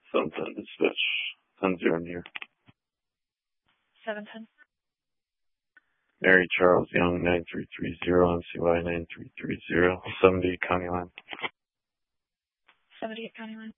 710 dispatch. 10-0 near. 710. Mary Charles Young 9330 MCY 9330 78 County Line. 78 County Line.